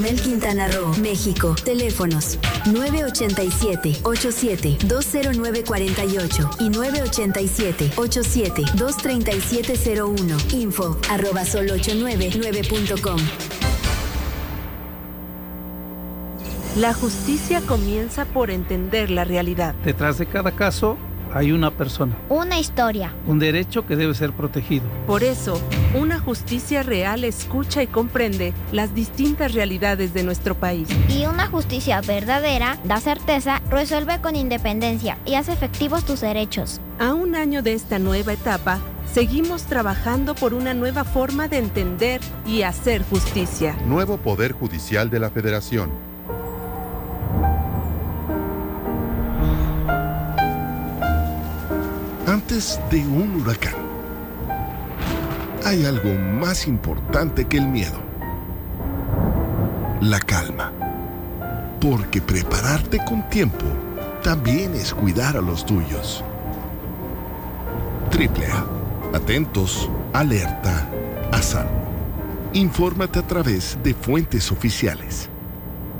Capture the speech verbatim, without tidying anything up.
Mel Quintana Roo, México. Teléfonos nueve ocho siete, ocho siete, dos cero nueve cuatro ocho y nueve ocho siete, ocho siete, dos tres siete cero uno. Info arroba sol ocho nueve nueve punto com. La justicia comienza por entender la realidad. Detrás de cada caso hay una persona. Una historia. Un derecho que debe ser protegido. Por eso, una justicia real escucha y comprende las distintas realidades de nuestro país. Y una justicia verdadera da certeza, resuelve con independencia y hace efectivos tus derechos. A un año de esta nueva etapa, seguimos trabajando por una nueva forma de entender y hacer justicia. Nuevo Poder Judicial de la Federación. Antes de un huracán, hay algo más importante que el miedo: la calma. Porque prepararte con tiempo también es cuidar a los tuyos. Triple A. Atentos, alerta, a salvo. Infórmate a través de fuentes oficiales.